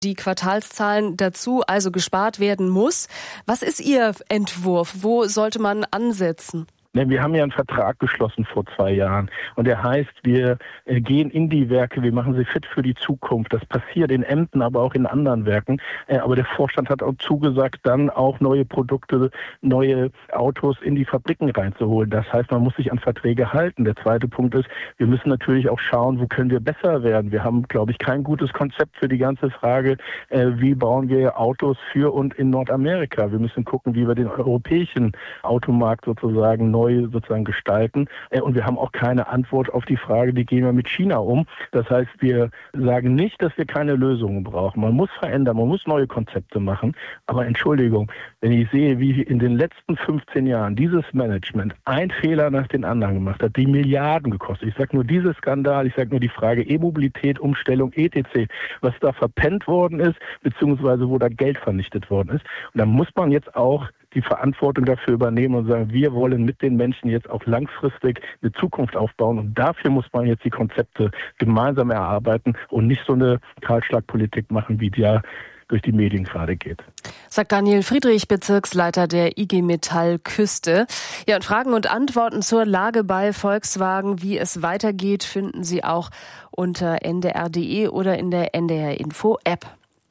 die Quartalszahlen dazu, also gespart werden muss. Was ist Ihr Entwurf? Wo sollte man ansetzen? Wir haben ja einen Vertrag geschlossen vor 2 Jahren und der heißt, wir gehen in die Werke, wir machen sie fit für die Zukunft. Das passiert in Emden, aber auch in anderen Werken. Aber der Vorstand hat auch zugesagt, dann auch neue Produkte, neue Autos in die Fabriken reinzuholen. Das heißt, man muss sich an Verträge halten. Der zweite Punkt ist, wir müssen natürlich auch schauen, wo können wir besser werden. Wir haben, glaube ich, kein gutes Konzept für die ganze Frage, wie bauen wir Autos für und in Nordamerika. Wir müssen gucken, wie wir den europäischen Automarkt sozusagen neu gestalten. Und wir haben auch keine Antwort auf die Frage, wie gehen wir mit China um. Das heißt, wir sagen nicht, dass wir keine Lösungen brauchen. Man muss verändern, man muss neue Konzepte machen. Aber Entschuldigung, wenn ich sehe, wie in den letzten 15 Jahren dieses Management ein Fehler nach den anderen gemacht hat, die Milliarden gekostet. Ich sage nur dieser Skandal, ich sage nur die Frage E-Mobilität, Umstellung, etc., was da verpennt worden ist, beziehungsweise wo da Geld vernichtet worden ist. Und da muss man jetzt auch die Verantwortung dafür übernehmen und sagen, wir wollen mit den Menschen jetzt auch langfristig eine Zukunft aufbauen und dafür muss man jetzt die Konzepte gemeinsam erarbeiten und nicht so eine Kahlschlagpolitik machen, wie die ja durch die Medien gerade geht. Sagt Daniel Friedrich, Bezirksleiter der IG Metall Küste. Ja, und Fragen und Antworten zur Lage bei Volkswagen, wie es weitergeht, finden Sie auch unter ndr.de oder in der NDR Info App.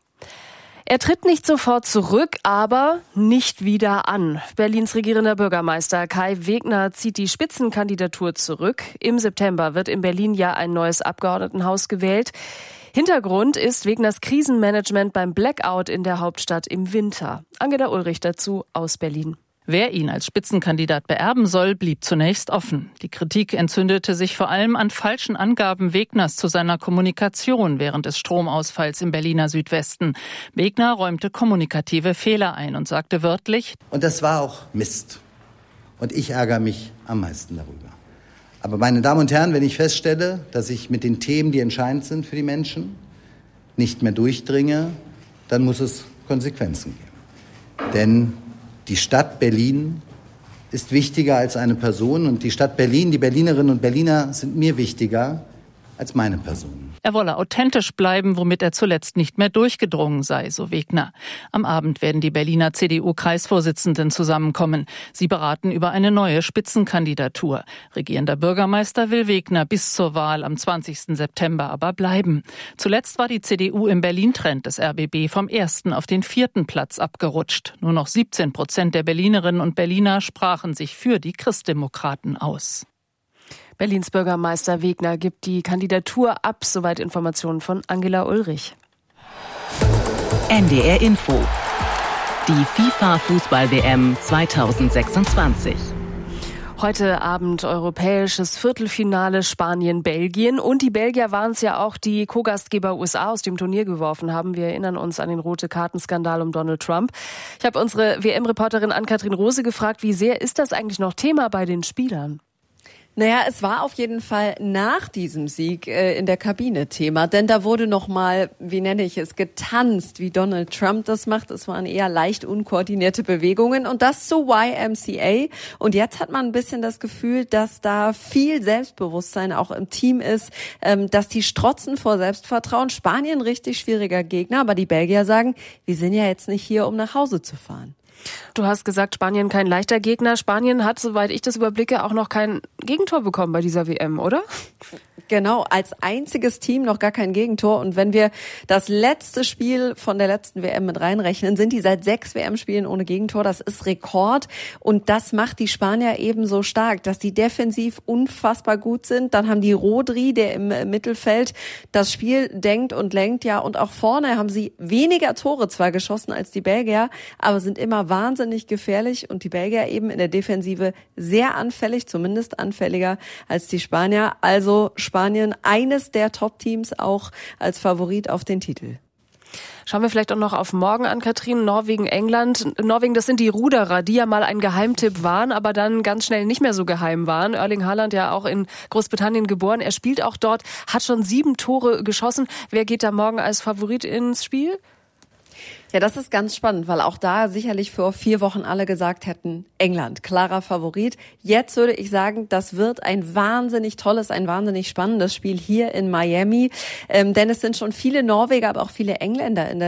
Er tritt nicht sofort zurück, aber nicht wieder an. Berlins regierender Bürgermeister Kai Wegner zieht die Spitzenkandidatur zurück. Im September wird in Berlin ja ein neues Abgeordnetenhaus gewählt. Hintergrund ist Wegners Krisenmanagement beim Blackout in der Hauptstadt im Winter. Angela Ulrich dazu aus Berlin. Wer ihn als Spitzenkandidat beerben soll, blieb zunächst offen. Die Kritik entzündete sich vor allem an falschen Angaben Wegners zu seiner Kommunikation während des Stromausfalls im Berliner Südwesten. Wegner räumte kommunikative Fehler ein und sagte wörtlich: Und das war auch Mist. Und ich ärgere mich am meisten darüber. Aber meine Damen und Herren, wenn ich feststelle, dass ich mit den Themen, die entscheidend sind für die Menschen, nicht mehr durchdringe, dann muss es Konsequenzen geben. Denn die Stadt Berlin ist wichtiger als eine Person und die Stadt Berlin, die Berlinerinnen und Berliner sind mir wichtiger als meine Person. Er wolle authentisch bleiben, womit er zuletzt nicht mehr durchgedrungen sei, so Wegner. Am Abend werden die Berliner CDU-Kreisvorsitzenden zusammenkommen. Sie beraten über eine neue Spitzenkandidatur. Regierender Bürgermeister will Wegner bis zur Wahl am 20. September aber bleiben. Zuletzt war die CDU im Berlin-Trend des RBB vom 1. auf den 4. Platz abgerutscht. Nur noch 17% der Berlinerinnen und Berliner sprachen sich für die Christdemokraten aus. Berlins Bürgermeister Wegner gibt die Kandidatur ab. Soweit Informationen von Angela Ulrich. NDR Info. Die FIFA-Fußball-WM 2026. Heute Abend europäisches Viertelfinale Spanien-Belgien. Und die Belgier waren es ja auch, die Co-Gastgeber USA aus dem Turnier geworfen haben. Wir erinnern uns an den Rote-Karten-Skandal um Donald Trump. Ich habe unsere WM-Reporterin Ann-Kathrin Rose gefragt, wie sehr ist das eigentlich noch Thema bei den Spielern? Naja, es war auf jeden Fall nach diesem Sieg in der Kabine Thema, denn da wurde nochmal, wie nenne ich es, getanzt, wie Donald Trump das macht. Es waren eher leicht unkoordinierte Bewegungen und das zur YMCA. Und jetzt hat man ein bisschen das Gefühl, dass da viel Selbstbewusstsein auch im Team ist, dass die strotzen vor Selbstvertrauen. Spanien richtig schwieriger Gegner, aber die Belgier sagen, wir sind ja jetzt nicht hier, um nach Hause zu fahren. Du hast gesagt, Spanien kein leichter Gegner. Spanien hat, soweit ich das überblicke, auch noch kein Gegentor bekommen bei dieser WM, oder? Genau, als einziges Team noch gar kein Gegentor. Und wenn wir das letzte Spiel von der letzten WM mit reinrechnen, sind die seit 6 WM-Spielen ohne Gegentor. Das ist Rekord. Und das macht die Spanier eben so stark, dass die defensiv unfassbar gut sind. Dann haben die Rodri, der im Mittelfeld das Spiel denkt und lenkt. Ja, und auch vorne haben sie weniger Tore zwar geschossen als die Belgier, aber sind immer wahnsinnig gefährlich. Und die Belgier eben in der Defensive sehr anfällig, zumindest anfälliger als die Spanier. Also Spanien eines der Top-Teams auch als Favorit auf den Titel. Schauen wir vielleicht auch noch auf morgen an, Katrin. Norwegen, England. Norwegen, das sind die Ruderer, die ja mal ein Geheimtipp waren, aber dann ganz schnell nicht mehr so geheim waren. Erling Haaland ja auch in Großbritannien geboren. Er spielt auch dort, hat schon 7 Tore geschossen. Wer geht da morgen als Favorit ins Spiel? Ja, das ist ganz spannend, weil auch da sicherlich vor 4 Wochen alle gesagt hätten, England, klarer Favorit. Jetzt würde ich sagen, das wird ein wahnsinnig tolles, ein wahnsinnig spannendes Spiel hier in Miami. Denn es sind schon viele Norweger, aber auch viele Engländer in der